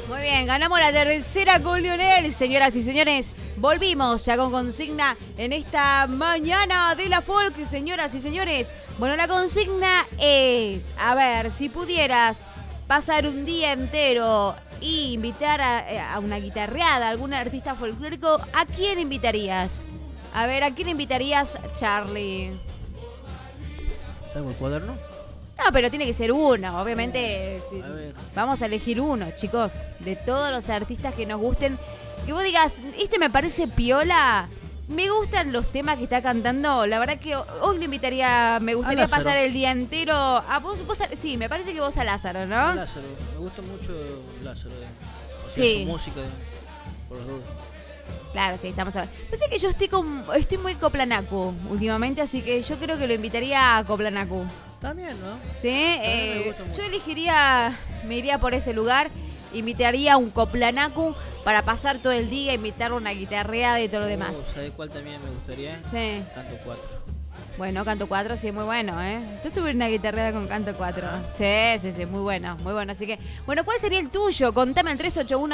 Muy bien, ganamos la tercera con Lionel, señoras y señores. Volvimos ya con consigna en esta mañana de la folk, señoras y señores. Bueno, la consigna es, a ver, si pudieras pasar un día entero y invitar a una guitarreada, a algún artista folclórico, ¿a quién invitarías? A ver, ¿a quién invitarías, Charlie? ¿Saco el cuaderno? No, pero tiene que ser uno, obviamente. Sí. A ver. Vamos a elegir uno, chicos, de todos los artistas que nos gusten. Que vos digas, este me parece piola, me gustan los temas que está cantando. La verdad que hoy le invitaría, me gustaría pasar el día entero a vos. Sí, me parece que vos a Lázaro, ¿no? A Lázaro, me gusta mucho Lázaro. Sí. Su música, por las dudas. Claro, sí, estamos a ver. Pensé que yo estoy muy Coplanacu últimamente, así que yo creo que lo invitaría a Coplanacu. También, ¿no? Sí, me gusta mucho. me iría por ese lugar, invitaría a un Coplanacu para pasar todo el día, invitarle una guitarreada y todo lo demás. ¿Sabés cuál también me gustaría? Sí. Canto 4. Bueno, Canto 4 sí, muy bueno, ¿eh? Yo estuve en una guitarreada con Canto 4. Sí, muy bueno, muy bueno. Así que, bueno, ¿cuál sería el tuyo? Contame al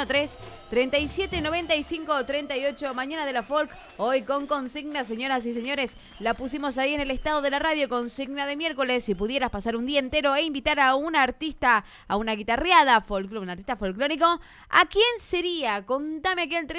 3813-3795-38. Mañana de la folk, hoy con consigna, señoras y señores. La pusimos ahí en el estado de la radio, consigna de miércoles. Si pudieras pasar un día entero e invitar a un artista, a una guitarreada, un artista folclórico, ¿a quién sería? Contame aquí al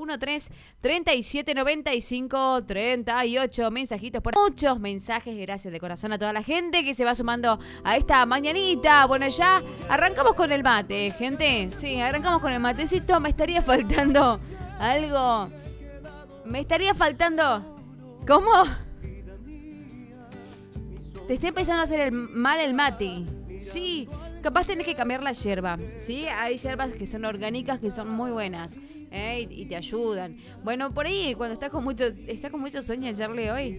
3813-3795-38. Mensajitos por muchos mensajes, gracias de corazón a toda la gente que se va sumando a esta mañanita. Bueno, ya arrancamos con el mate, gente. Sí, arrancamos con el matecito. Me estaría faltando algo. Me estaría faltando. ¿Cómo? Te está empezando a hacer mal el mate. Sí, capaz tenés que cambiar la yerba. Sí, hay yerbas que son orgánicas que son muy buenas. Y te ayudan. Bueno, por ahí, cuando está con mucho sueño, Charlie, hoy.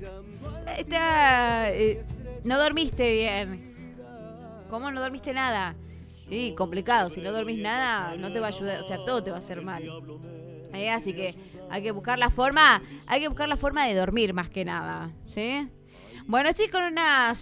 No dormiste bien. ¿Cómo no dormiste nada? Sí, complicado. Si no dormís nada, no te va a ayudar. O sea, todo te va a hacer mal. Así que hay que buscar la forma de dormir más que nada. ¿Sí? Bueno, estoy con unas